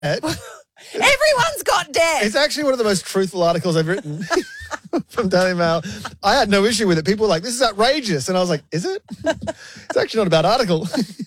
Everyone's got debt. It's actually one of the most truthful articles I've written from Daily Mail. I had no issue with it. People were like, this is outrageous. And I was like, is it? It's actually not a bad article.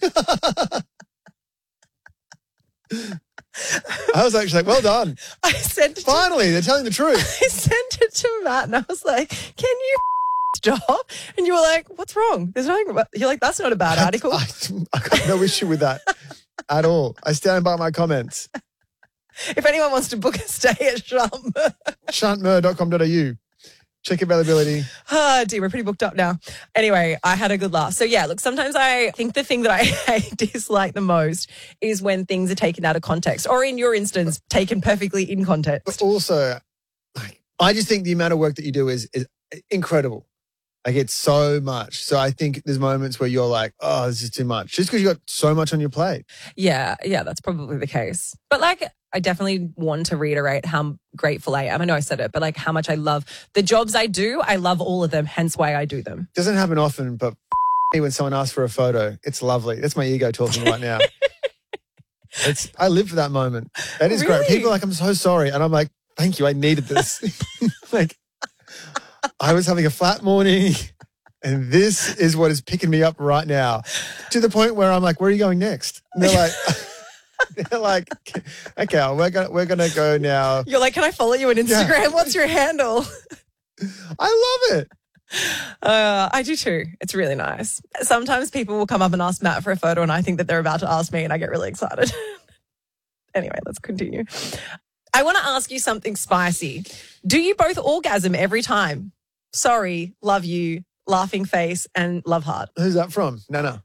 I was actually like, well done. I sent it Finally, they're telling the truth. I sent it to Matt and I was like, can you stop? And you were like, what's wrong? There's nothing about. You're like, that's not a bad article. I got no issue with that at all. I stand by my comments. If anyone wants to book a stay at Shantmer. Shantmer.com.au. Check availability. Oh, dear, we're pretty booked up now. Anyway, I had a good laugh. So, yeah, look, sometimes I think the thing that I dislike the most is when things are taken out of context or, in your instance, taken perfectly in context. But also, I just think the amount of work that you do is incredible. Like, it's so much. So I think there's moments where you're like, oh, this is too much. Just because you got so much on your plate. Yeah, that's probably the case. But, like, I definitely want to reiterate how grateful I am. I know I said it, but, like, how much I love the jobs I do. I love all of them, hence why I do them. Doesn't happen often, but when someone asks for a photo, it's lovely. That's my ego talking right now. I live for that moment. That is Really? great. People are like, I'm so sorry. And I'm like, thank you. I needed this. Like, I was having a flat morning and this is what is picking me up right now, to the point where I'm like, where are you going next? And they're like, okay, we're gonna go now. You're like, can I follow you on Instagram? Yeah. What's your handle? I love it. I do too. It's really nice. Sometimes people will come up and ask Matt for a photo and I think that they're about to ask me and I get really excited. Anyway, let's continue. I want to ask you something spicy. Do you both orgasm every time? Sorry, love you, laughing face, and love heart. Who's that from? Nana.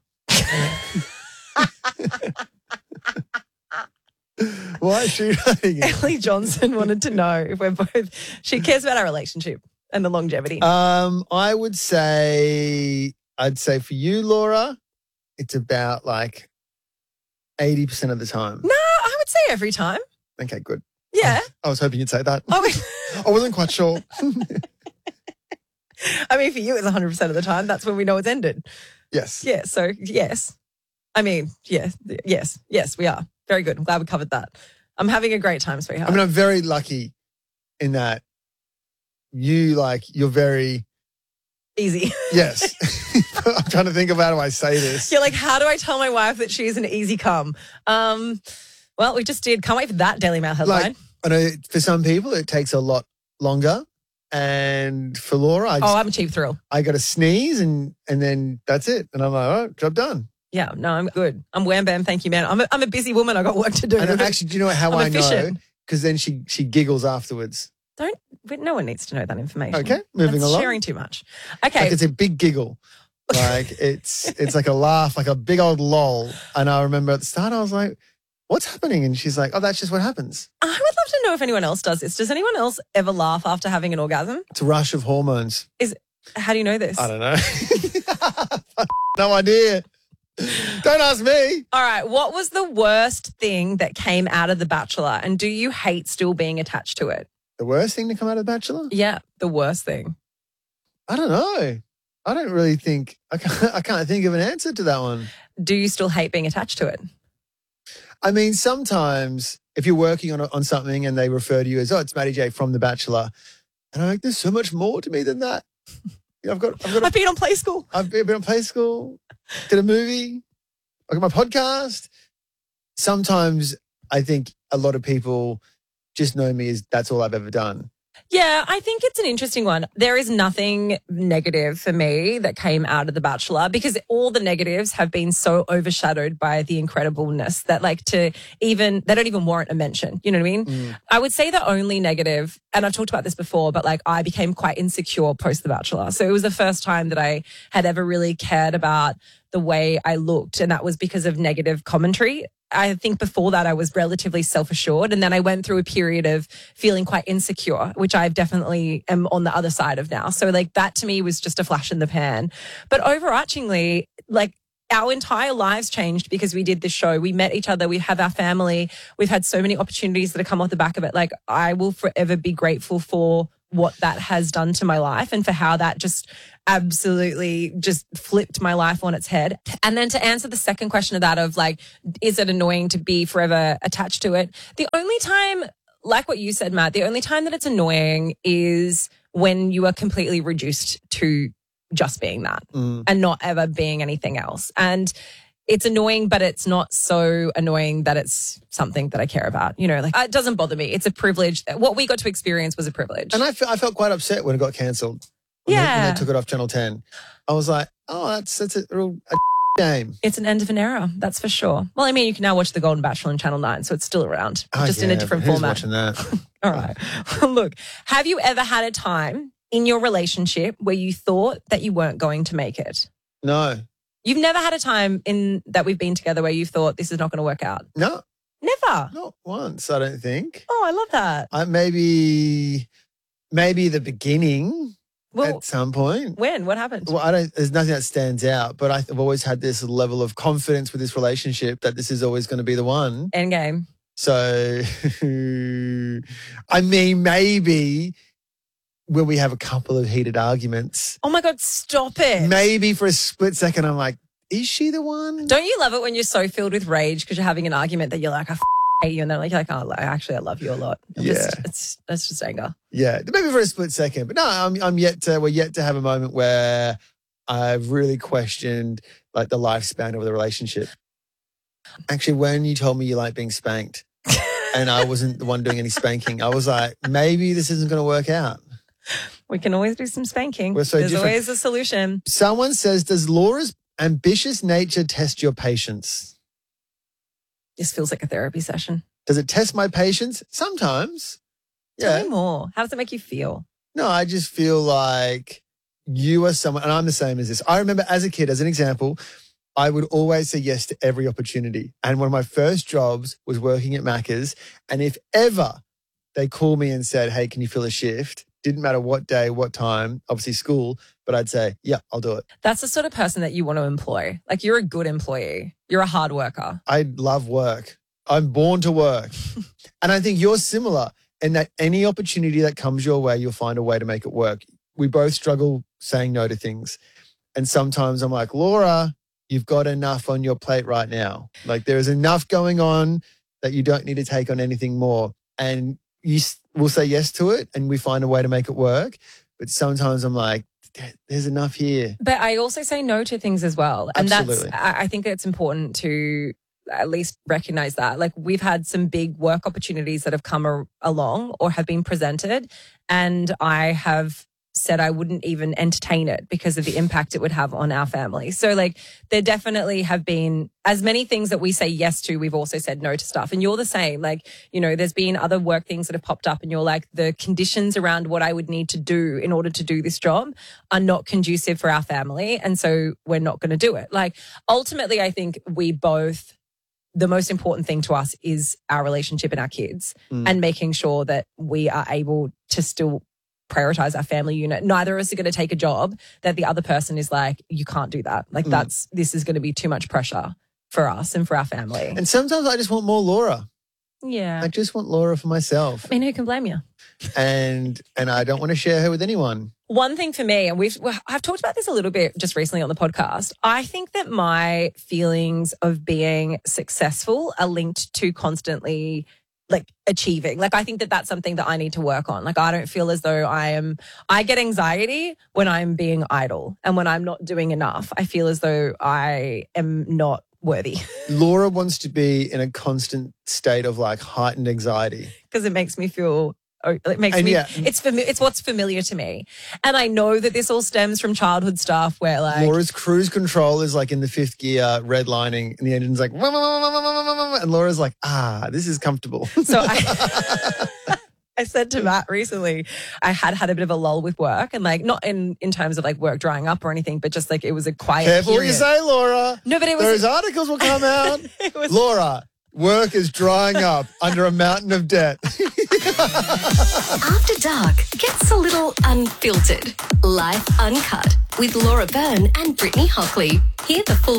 Why is she writing it? Ellie Johnson wanted to know if we're both. She cares about our relationship and the longevity. I would say, for you, Laura, it's about like 80% of the time. No, I would say every time. Okay, good. Yeah. I was hoping you'd say that. I mean, I wasn't quite sure. I mean, for you, it's 100% of the time. That's when we know it's ended. Yes. Yeah. So yes. I mean, yes, we are. Very good. I'm glad we covered that. I'm having a great time, sweetheart. I mean, I'm very lucky in that you're very easy. Yes. I'm trying to think of how do I say this. You're like, how do I tell my wife that she's an easy cum? Well, we just did. Can't wait for that Daily Mail headline. Like, I know for some people it takes a lot longer. And for Laura, I'm a cheap thrill. I got to sneeze and then that's it. And I'm like, all right, job done. Yeah, no, I'm good. I'm wham bam, thank you, man. I'm a busy woman. I got work to do. And actually, do you know how I know? Because then she giggles afterwards. No one needs to know that information. Okay, moving along. Sharing too much. Okay. Like it's a big giggle. Like it's like a laugh, like a big old lol. And I remember at the start I was like, what's happening? And she's like, oh, that's just what happens. I would love to know if anyone else does this. Does anyone else ever laugh after having an orgasm? It's a rush of hormones. How do you know this? I don't know. No idea. Don't ask me. All right. What was the worst thing that came out of The Bachelor? And do you hate still being attached to it? The worst thing to come out of The Bachelor? Yeah, the worst thing. I don't know. I don't really think, I can't think of an answer to that one. Do you still hate being attached to it? I mean, sometimes if you're working on something and they refer to you as, oh, it's Matty J from The Bachelor. And I'm like, there's so much more to me than that. You know, I've been on Play School. I've been on Play School, did a movie, I got my podcast. Sometimes I think a lot of people just know me as that's all I've ever done. Yeah, I think it's an interesting one. There is nothing negative for me that came out of The Bachelor because all the negatives have been so overshadowed by the incredibleness that they don't even warrant a mention. You know what I mean? Mm. I would say the only negative, and I've talked about this before, but I became quite insecure post The Bachelor. So it was the first time that I had ever really cared about the way I looked, and that was because of negative commentary. I think before that I was relatively self-assured, and then I went through a period of feeling quite insecure, which I've definitely am on the other side of now. So that to me was just a flash in the pan. But overarchingly, our entire lives changed because we did this show. We met each other. We have our family. We've had so many opportunities that have come off the back of it. I will forever be grateful for what that has done to my life and for how that just absolutely just flipped my life on its head. And then to answer the second question of that of like, is it annoying to be forever attached to it? The only time, like what you said, Matt, the only time that it's annoying is when you are completely reduced to just being that and not ever being anything else. And it's annoying, but it's not so annoying that it's something that I care about. You know, like it doesn't bother me. It's a privilege. What we got to experience was a privilege. And I felt quite upset when it got cancelled. When they took it off Channel 10. I was like, oh, that's a real game. It's an end of an era, that's for sure. Well, I mean, you can now watch The Golden Bachelor on Channel 9, so it's still around, just in a different format. Who's watching that? All right. Look, have you ever had a time in your relationship where you thought that you weren't going to make it? No. You've never had a time in that we've been together where you thought this is not going to work out? No. Never? Not once, I don't think. Oh, I love that. Maybe the beginning at some point. When? What happened? Well, there's nothing that stands out, but I've always had this level of confidence with this relationship that this is always going to be the one. Endgame. So, I mean, maybe when we have a couple of heated arguments. Oh my God, stop it. Maybe for a split second, I'm like, is she the one? Don't you love it when you're so filled with rage because you're having an argument that you're like, I hate you. And then you're like, oh, actually, I love you a lot. It's just anger. Yeah, maybe for a split second. But no, we're yet to have a moment where I've really questioned like the lifespan of the relationship. Actually, when you told me you like being spanked and I wasn't the one doing any spanking, I was like, maybe this isn't going to work out. We can always do some spanking. There's always a solution. Someone says, does Laura's ambitious nature test your patience? This feels like a therapy session. Does it test my patience? Sometimes. Tell me more. How does it make you feel? No, I just feel like you are someone, and I'm the same as this. I remember as a kid, as an example, I would always say yes to every opportunity. And one of my first jobs was working at Macca's. And if ever they called me and said, hey, can you fill a shift? Didn't matter what day, what time, obviously school, but I'd say, yeah, I'll do it. That's the sort of person that you want to employ. Like you're a good employee. You're a hard worker. I love work. I'm born to work. And I think you're similar in that any opportunity that comes your way, you'll find a way to make it work. We both struggle saying no to things. And sometimes I'm like, Laura, you've got enough on your plate right now. Like there is enough going on that you don't need to take on anything more. And we'll say yes to it and we find a way to make it work. But sometimes I'm like, there's enough here. But I also say no to things as well. And Absolutely. I think it's important to at least recognize that. Like we've had some big work opportunities that have come along or have been presented. And I have said I wouldn't even entertain it because of the impact it would have on our family. So like there definitely have been as many things that we say yes to, we've also said no to stuff. And you're the same. Like, you know, there's been other work things that have popped up and you're like, the conditions around what I would need to do in order to do this job are not conducive for our family. And so we're not going to do it. Like ultimately, I think the most important thing to us is our relationship and our kids and making sure that we are able to still prioritize our family unit. Neither of us are going to take a job that the other person is like, you can't do that. Like this is going to be too much pressure for us and for our family. And sometimes I just want more Laura. Yeah. I just want Laura for myself. I mean, who can blame you? And I don't want to share her with anyone. One thing for me, and I've talked about this a little bit just recently on the podcast, I think that my feelings of being successful are linked to constantly like achieving. Like I think that that's something that I need to work on. Like I don't feel as though I get anxiety when I'm being idle and when I'm not doing enough. I feel as though I am not worthy. Laura wants to be in a constant state of like heightened anxiety. Because it makes me feel, it's what's familiar to me. And I know that this all stems from childhood stuff where like Laura's cruise control is like in the fifth gear, redlining, and the engine's like, and Laura's like, this is comfortable. So I said to Matt recently, I had a bit of a lull with work and like not in terms of like work drying up or anything, but just like it was a quiet Careful period. what you say, Laura. No, but it was... Those articles will come out. Laura, work is drying up under a mountain of debt. After Dark gets a little unfiltered. Life Uncut with Laura Byrne and Brittany Hockley. Hear the full